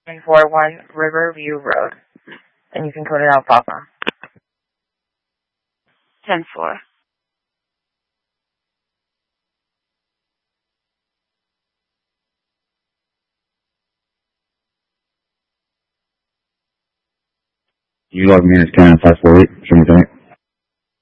941 Riverview Road. And you can code it out, Papa. 10-4. You log me in as Cannon 548. Show me tonight.